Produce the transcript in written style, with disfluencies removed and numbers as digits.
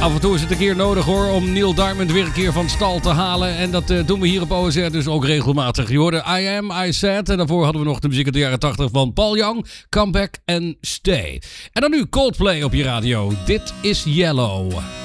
Af en toe is het een keer nodig hoor om Neil Diamond weer een keer van stal te halen. En dat doen we hier op OSR dus ook regelmatig. Je hoorde I Am, I Said. En daarvoor hadden we nog de muziek uit de jaren 80 van Paul Young, Come Back and Stay. En dan nu Coldplay op je radio. Dit is Yellow.